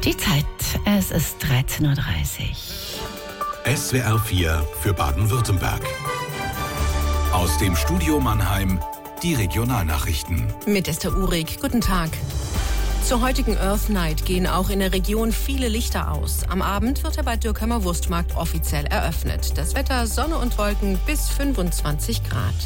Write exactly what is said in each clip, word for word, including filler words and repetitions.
Die Zeit, es ist dreizehn Uhr dreißig. S W R vier für Baden-Württemberg. Aus dem Studio Mannheim, die Regionalnachrichten. Mit Esther Uhrig, guten Tag. Zur heutigen Earth Night gehen auch in der Region viele Lichter aus. Am Abend wird er bei Dürkheimer Wurstmarkt offiziell eröffnet. Das Wetter Sonne und Wolken bis fünfundzwanzig Grad.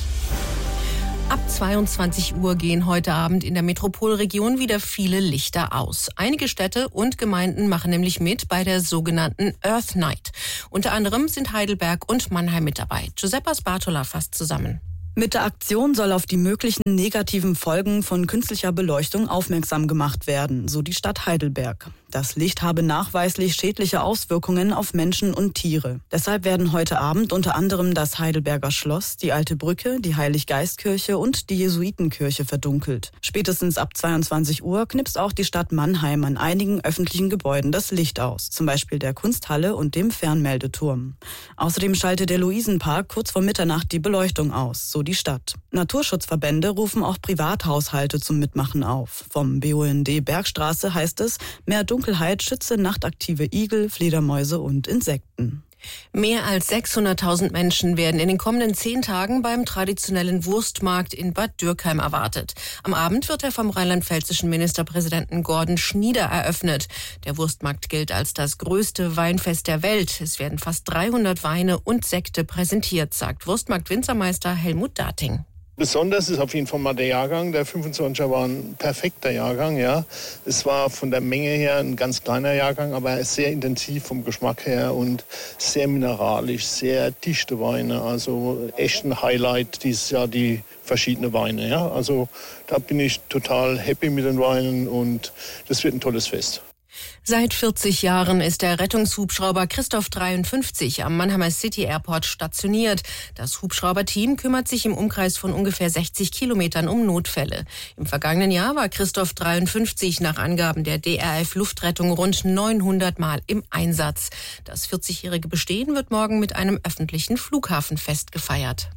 Ab zweiundzwanzig Uhr gehen heute Abend in der Metropolregion wieder viele Lichter aus. Einige Städte und Gemeinden machen nämlich mit bei der sogenannten Earth Night. Unter anderem sind Heidelberg und Mannheim mit dabei. Giuseppa Spatola fasst zusammen. Mit der Aktion soll auf die möglichen negativen Folgen von künstlicher Beleuchtung aufmerksam gemacht werden, so die Stadt Heidelberg. Das Licht habe nachweislich schädliche Auswirkungen auf Menschen und Tiere. Deshalb werden heute Abend unter anderem das Heidelberger Schloss, die Alte Brücke, die Heiliggeistkirche und die Jesuitenkirche verdunkelt. Spätestens ab zweiundzwanzig Uhr knipst auch die Stadt Mannheim an einigen öffentlichen Gebäuden das Licht aus, zum Beispiel der Kunsthalle und dem Fernmeldeturm. Außerdem schaltet der Luisenpark kurz vor Mitternacht die Beleuchtung aus, so die Stadt. Naturschutzverbände rufen auch Privathaushalte zum Mitmachen auf. Vom B U N D Bergstraße heißt es, mehr Dunkelheit schütze nachtaktive Igel, Fledermäuse und Insekten. Mehr als sechshunderttausend Menschen werden in den kommenden zehn Tagen beim traditionellen Wurstmarkt in Bad Dürkheim erwartet. Am Abend wird er vom rheinland-pfälzischen Ministerpräsidenten Gordon Schnieder eröffnet. Der Wurstmarkt gilt als das größte Weinfest der Welt. Es werden fast dreihundert Weine und Sekte präsentiert, sagt Wurstmarkt-Winzermeister Helmut Dating. Besonders ist auf jeden Fall mal der Jahrgang. Der fünfundzwanziger war ein perfekter Jahrgang. Ja. Es war von der Menge her ein ganz kleiner Jahrgang, aber er ist sehr intensiv vom Geschmack her und sehr mineralisch, sehr dichte Weine. Also echt ein Highlight dieses Jahr, die verschiedenen Weine. Ja. Also da bin ich total happy mit den Weinen und das wird ein tolles Fest. Seit vierzig Jahren ist der Rettungshubschrauber Christoph dreiundfünfzig am Mannheimer City Airport stationiert. Das Hubschrauberteam kümmert sich im Umkreis von ungefähr sechzig Kilometern um Notfälle. Im vergangenen Jahr war Christoph dreiundfünfzig nach Angaben der D R F Luftrettung rund neunhundert Mal im Einsatz. Das vierzigjährige Bestehen wird morgen mit einem öffentlichen Flughafenfest gefeiert.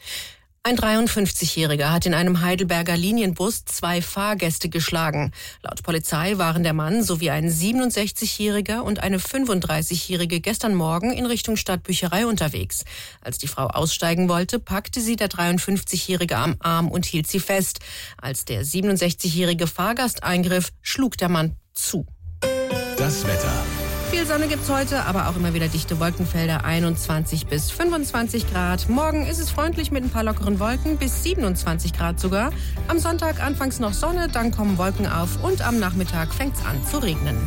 Ein dreiundfünfzigjähriger hat in einem Heidelberger Linienbus zwei Fahrgäste geschlagen. Laut Polizei waren der Mann sowie ein siebenundsechzigjähriger und eine fünfunddreißigjährige gestern Morgen in Richtung Stadtbücherei unterwegs. Als die Frau aussteigen wollte, packte sie der dreiundfünfzigjährige am Arm und hielt sie fest. Als der siebenundsechzigjährige Fahrgast eingriff, schlug der Mann zu. Das Wetter. Viel Sonne gibt's heute, aber auch immer wieder dichte Wolkenfelder, einundzwanzig bis fünfundzwanzig Grad. Morgen ist es freundlich mit ein paar lockeren Wolken, bis siebenundzwanzig Grad sogar. Am Sonntag anfangs noch Sonne, dann kommen Wolken auf und am Nachmittag fängt's an zu regnen.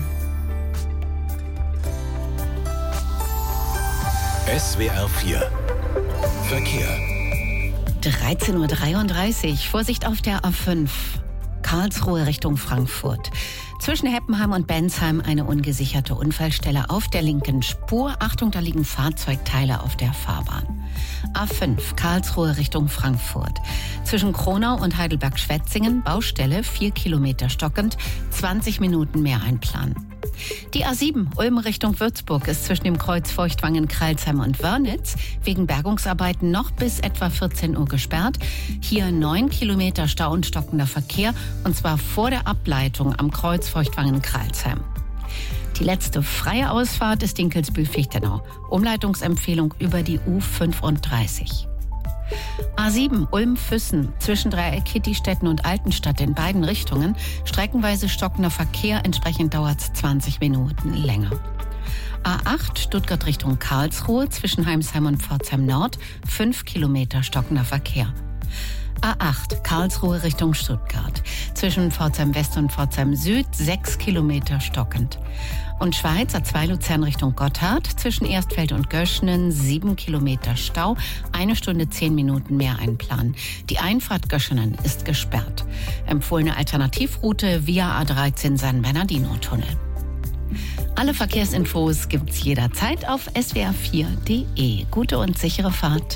S W R vier Verkehr. dreizehn Uhr dreiunddreißig. Vorsicht auf der A fünf. Karlsruhe Richtung Frankfurt. Zwischen Heppenheim und Bensheim eine ungesicherte Unfallstelle auf der linken Spur. Achtung, da liegen Fahrzeugteile auf der Fahrbahn. A fünf, Karlsruhe Richtung Frankfurt. Zwischen Kronau und Heidelberg-Schwetzingen, Baustelle, vier Kilometer stockend, zwanzig Minuten mehr einplanen. Die A sieben, Ulm Richtung Würzburg, ist zwischen dem Kreuz Feuchtwangen-Kralsheim und Wörnitz wegen Bergungsarbeiten noch bis etwa vierzehn Uhr gesperrt. Hier neun Kilometer Stau und stockender Verkehr, und zwar vor der Ableitung am Kreuz Feuchtwangen-Kralsheim. Die letzte freie Ausfahrt ist Dinkelsbühl-Fichtenau. Umleitungsempfehlung über die U fünfunddreißig. A sieben, Ulm-Füssen, zwischen Dreieck Kittistetten und Altenstadt in beiden Richtungen, streckenweise stockender Verkehr, entsprechend dauert es zwanzig Minuten länger. A acht, Stuttgart Richtung Karlsruhe, zwischen Heimsheim und Pforzheim Nord, fünf Kilometer stockender Verkehr. A acht, Karlsruhe Richtung Stuttgart, zwischen Pforzheim West und Pforzheim Süd, sechs Kilometer stockend. Und Schweiz, A zwei Luzern Richtung Gotthard, zwischen Erstfeld und Göschenen, sieben Kilometer Stau, eine Stunde zehn Minuten mehr einplanen. Die Einfahrt Göschenen ist gesperrt. Empfohlene Alternativroute via A dreizehn San Bernardino-Tunnel. Alle Verkehrsinfos gibt's jederzeit auf S W R vier Punkt de. Gute und sichere Fahrt.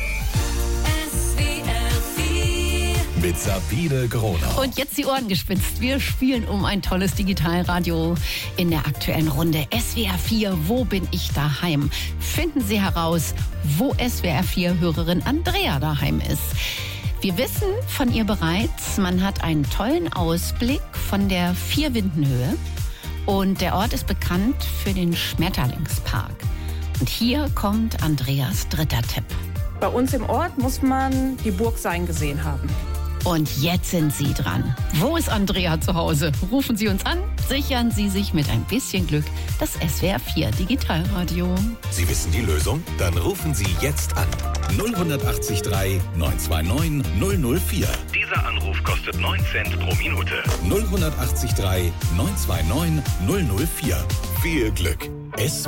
Mit Sabine Gronau. Und jetzt die Ohren gespitzt. Wir spielen um ein tolles Digitalradio in der aktuellen Runde S W R vier. Wo bin ich daheim? Finden Sie heraus, wo S W R vier-Hörerin Andrea daheim ist. Wir wissen von ihr bereits, man hat einen tollen Ausblick von der Vierwindenhöhe. Und der Ort ist bekannt für den Schmetterlingspark. Und hier kommt Andreas dritter Tipp. Bei uns im Ort muss man die Burg Sein gesehen haben. Und jetzt sind Sie dran. Wo ist Andrea zu Hause? Rufen Sie uns an, sichern Sie sich mit ein bisschen Glück das S W R vier Digitalradio. Sie wissen die Lösung? Dann rufen Sie jetzt an. null acht drei neun zwei neun null null vier. Dieser Anruf kostet neun Cent pro Minute. null acht drei neun zwei neun null null vier. Viel Glück. S W R